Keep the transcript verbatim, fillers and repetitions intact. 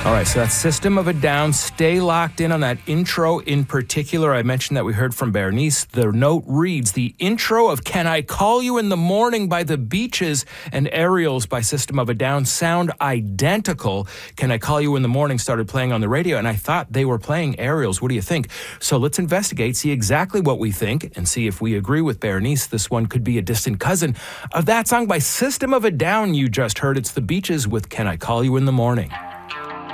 All right, so that's System of a Down. Stay locked in on that intro in particular. I mentioned that we heard from Bernice. The note reads, the intro of Can I Call You in the Morning by The Beaches and Aerials by System of a Down sound identical. Can I Call You in the Morning started playing on the radio, and I thought they were playing Aerials. What do you think? So let's investigate, see exactly what we think, and see if we agree with Bernice. This one could be a distant cousin of that song by System of a Down you just heard. It's The Beaches with Can I Call You in the Morning.